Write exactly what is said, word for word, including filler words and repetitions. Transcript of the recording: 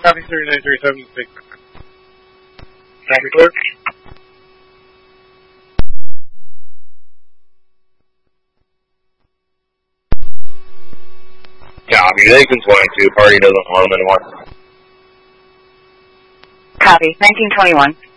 Copy three nine three seven six. Copy, clerk. Copy. nineteen twenty-two. Party doesn't want them anymore. Copy. nineteen twenty-one.